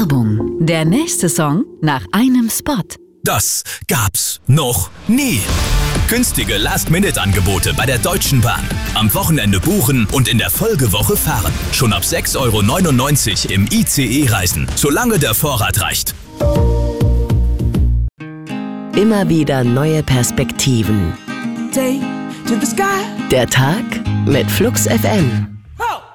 Werbung. Der nächste Song nach einem Spot. Das gab's noch nie. Günstige Last-Minute-Angebote bei der Deutschen Bahn. Am Wochenende buchen und in der Folgewoche fahren. Schon ab 6,99 € im ICE reisen, solange der Vorrat reicht. Immer wieder neue Perspektiven. Der Tag mit Flux FM.